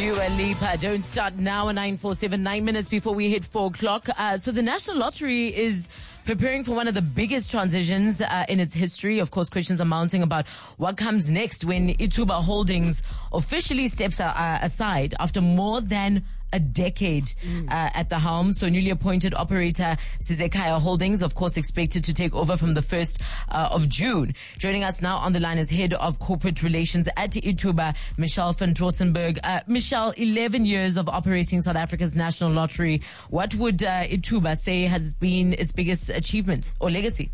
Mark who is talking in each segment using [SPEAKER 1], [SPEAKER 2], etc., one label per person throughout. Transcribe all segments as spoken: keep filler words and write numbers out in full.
[SPEAKER 1] Dua Lipa, Don't Start Now, nine four seven, nine minutes before we hit four o'clock. Uh, so the National Lottery is preparing for one of the biggest transitions uh, in its history. Of course, questions are mounting about what comes next when Ituba Holdings officially steps uh, aside after more than a decade mm. uh, at the helm. So newly appointed operator Sizekaya Holdings, of course, expected to take over from the first uh, of June. Joining us now on the line is Head of Corporate Relations at Ituba, Michelle van Trotzenberg. Uh, Michelle, eleven years of operating South Africa's National Lottery. What would uh, Ituba say has been its biggest achievement or legacy?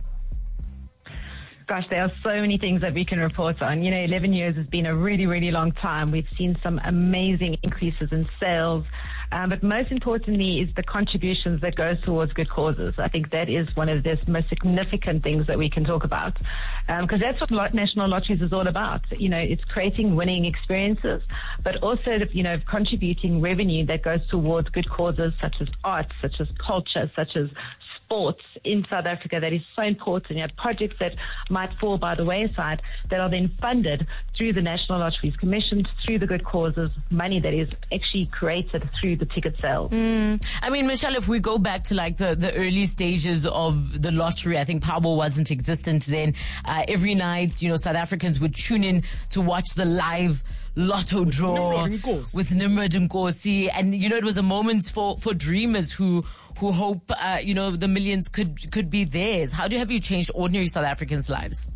[SPEAKER 2] Gosh, there are so many things that we can report on. You know, eleven years has been a really, really long time. We've seen some amazing increases in sales. Um, but most importantly is the contributions that goes towards good causes. I think that is one of the most significant things that we can talk about. Because um, that's what Lot- National Lotteries is all about. You know, it's creating winning experiences, but also, you know, contributing revenue that goes towards good causes such as arts, such as culture, such as sports in South Africa that is so important. You have projects that might fall by the wayside that are then funded through the National Lotteries Commission, through the good causes, money that is actually created through the ticket sales.
[SPEAKER 1] Mm. I mean, Michelle, if we go back to like the, the early stages of the lottery, I think Powerball wasn't existent then. Uh, every night, you know, South Africans would tune in to watch the live lotto
[SPEAKER 3] with
[SPEAKER 1] draw
[SPEAKER 3] Nimrod
[SPEAKER 1] with Nimrod Nkosi. And, you know, it was a moment for, for dreamers who who hope, uh, you know, the millions could could be theirs. How do you have you changed ordinary South Africans' lives?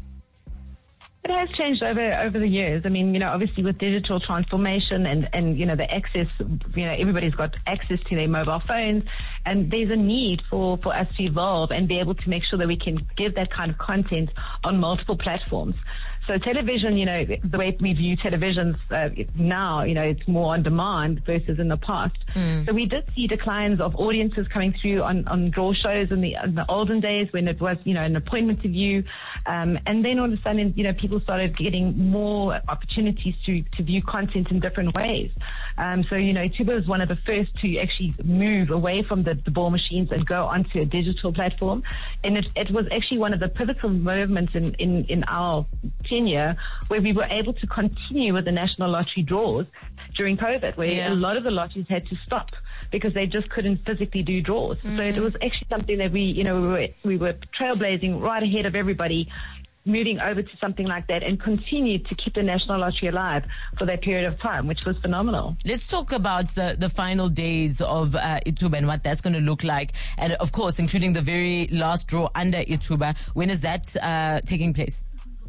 [SPEAKER 2] It has changed over over the years. I mean, you know, obviously with digital transformation and, and, you know, the access, you know, everybody's got access to their mobile phones, and there's a need for, for us to evolve and be able to make sure that we can give that kind of content on multiple platforms. So television, you know, the way we view televisions uh, now, you know, it's more on demand versus in the past. Mm. So we did see declines of audiences coming through on, on draw shows in the, in the olden days when it was, you know, an appointment to view. Um, and then all of a sudden, you know, people started getting more opportunities to, to view content in different ways. Um, so, you know, Ituba was one of the first to actually move away from the, the ball machines and go onto a digital platform. And it, it was actually one of the pivotal movements in, in, in our tenure where we were able to continue with the National Lottery draws during COVID, where yeah. a lot of the lotteries had to stop because they just couldn't physically do draws. Mm. So it was actually something that we, you know, we were, we were trailblazing right ahead of everybody, moving over to something like that, and continued to keep the National Lottery alive for that period of time, which was phenomenal.
[SPEAKER 1] Let's talk about the, the final days of uh, Ituba and what that's going to look like. And of course, including the very last draw under Ituba. When is that uh, taking place?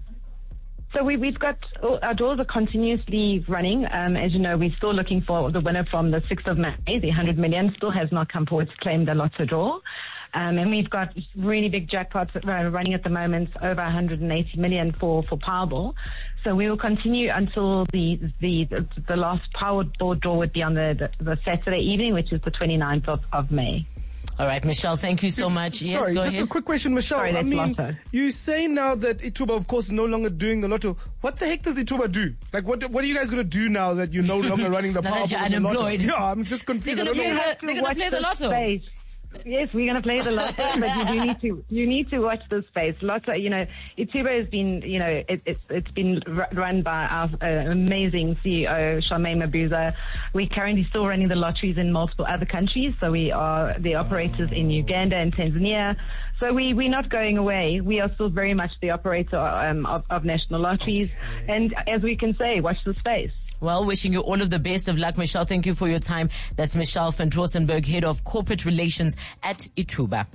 [SPEAKER 2] So we, we've got, our draws are continuously running. Um, as you know, we're still looking for the winner from the sixth of May. The one hundred million still has not come forward to claim the lotto draw. Um, and we've got really big jackpots running at the moment, over one hundred eighty million for, for Powerball. So we will continue until the, the, the, the last Powerball draw would be on the, the, the Saturday evening, which is the twenty-ninth of, of May.
[SPEAKER 1] All right, Michelle, thank you so much.
[SPEAKER 3] Sorry,
[SPEAKER 1] yes, go
[SPEAKER 3] just
[SPEAKER 1] ahead.
[SPEAKER 3] a quick question, Michelle.
[SPEAKER 2] Sorry,
[SPEAKER 3] I mean,
[SPEAKER 2] lotto.
[SPEAKER 3] You say now that Ituba, of course, is no longer doing the lotto. What the heck does Ituba do? Like, what what are you guys going to do now that you're no longer running the
[SPEAKER 1] now
[SPEAKER 3] Powerball?
[SPEAKER 1] That you're unemployed.
[SPEAKER 3] The yeah, I'm just confused.
[SPEAKER 1] They're going to play, play the lotto.
[SPEAKER 2] Space. Yes, we're going to play the lotto, but you do need to you need to watch the space. Lotto, you know, Ituba has been, you know, it, it, it's been run by our uh, amazing C E O, Charmaine Mabuza. We're currently still running the lotteries in multiple other countries, so we are the operators in Uganda and Tanzania. So we, we're not going away. We are still very much the operator um, of, of National Lotteries. Okay. And as we can say, watch the space.
[SPEAKER 1] Well, wishing you all of the best of luck, Michelle. Thank you for your time. That's Michelle van Trotzenberg, Head of Corporate Relations at Ituba.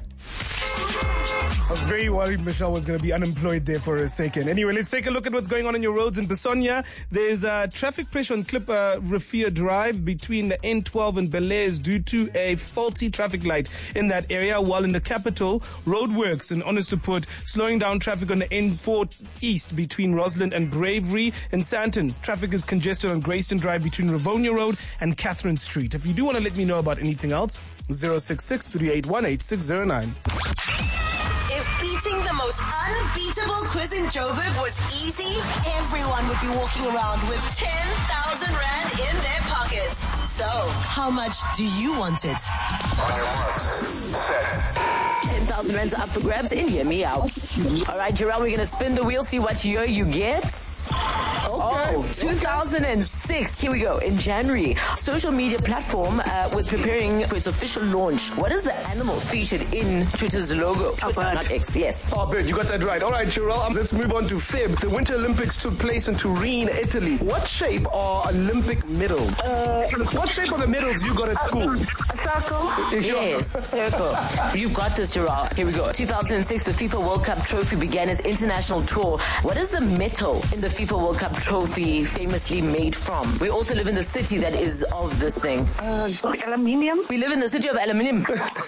[SPEAKER 3] I was very worried Michelle was going to be unemployed there for a second. Anyway, let's take a look at what's going on in your roads in Besonia. There's uh, traffic pressure on Clipper Rafia Drive between the N twelve and Belair due to a faulty traffic light in that area. While in the capital, roadworks and honest to put, slowing down traffic on the N four East between Roseland and Bravery. In Sandton, traffic is congested on Grayson Drive between Rivonia Road and Catherine Street. If you do want to let me know about anything else, zero six six, three eight one, eight six zero nine.
[SPEAKER 4] If beating the most unbeatable quiz in Joburg was easy, everyone would be walking around with ten thousand rand in their pockets. So, how much do you want it?
[SPEAKER 5] On your marks, set.
[SPEAKER 1] ten thousand rands up for grabs in Hear Me Out. All right, Jarrell, we're going to spin the wheel, see what year you get. Oh, two thousand six. Here we go. In January, social media platform uh, was preparing for its official launch. What is the animal featured in Twitter's logo? Twitter, not X. Yes.
[SPEAKER 3] Oh, good. You got that right. All right, Cheryl. Um, let's move on to Feb. The Winter Olympics took place in Turin, Italy. What shape are Olympic medals? Uh, what shape are the medals you got at school?
[SPEAKER 2] A circle.
[SPEAKER 1] Yes, circle. You've got this, Gerard. Here we go. two thousand six, the FIFA World Cup trophy began its international tour. What is the metal in the FIFA World Cup trophy famously made from? We also live in the city that is of this thing.
[SPEAKER 2] Uh, aluminium.
[SPEAKER 1] We live in the city of aluminium.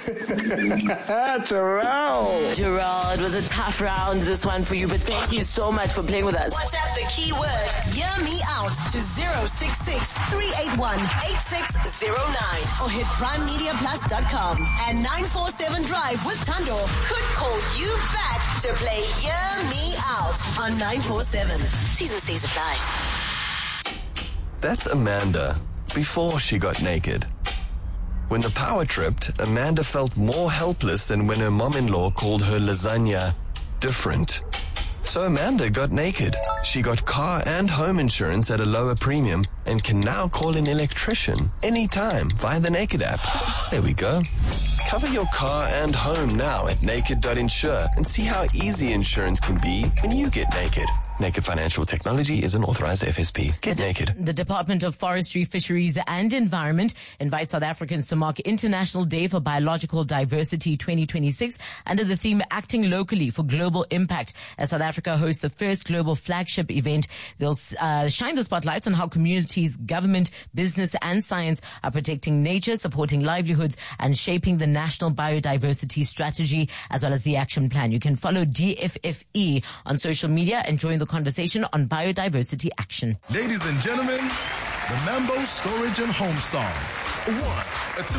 [SPEAKER 3] Gerald.
[SPEAKER 1] Gerald, it was a tough round, this one for you, but thank you so much for playing with us.
[SPEAKER 4] WhatsApp the keyword Hear Me Out to zero six six, three eight one, eight six zero nine or hit prime media plus dot com. And nine four seven Drive with Tando could call you back to play Hear Me Out on nine four seven. T's and C's apply.
[SPEAKER 6] That's Amanda before she got naked. When the power tripped, Amanda felt more helpless than when her mom-in-law called her lasagna different. So Amanda got naked. She got car and home insurance at a lower premium and can now call an electrician anytime via the Naked app. There we go. Cover your car and home now at naked dot insure and see how easy insurance can be when you get naked. Naked Financial Technology is an authorized F S P. Get
[SPEAKER 1] the,
[SPEAKER 6] naked.
[SPEAKER 1] The Department of Forestry, Fisheries and Environment invites South Africans to mark International Day for Biological Diversity twenty twenty-six under the theme Acting Locally for Global Impact. As South Africa hosts the first global flagship event, they'll uh, shine the spotlight on how communities, government, business and science are protecting nature, supporting livelihoods and shaping the national biodiversity strategy as well as the action plan. You can follow D F F E on social media and join the conversation on biodiversity action.
[SPEAKER 7] Ladies and gentlemen, the Mambo Storage and Home Song. One, a two.